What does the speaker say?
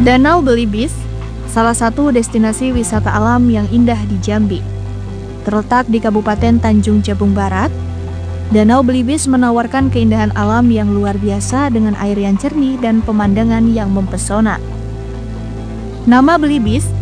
Danau Belibis, salah satu destinasi wisata alam yang indah di Jambi. Terletak di Kabupaten Tanjung Jabung Barat, Danau Belibis menawarkan keindahan alam yang luar biasa dengan air yang jernih dan pemandangan yang mempesona. Nama Belibis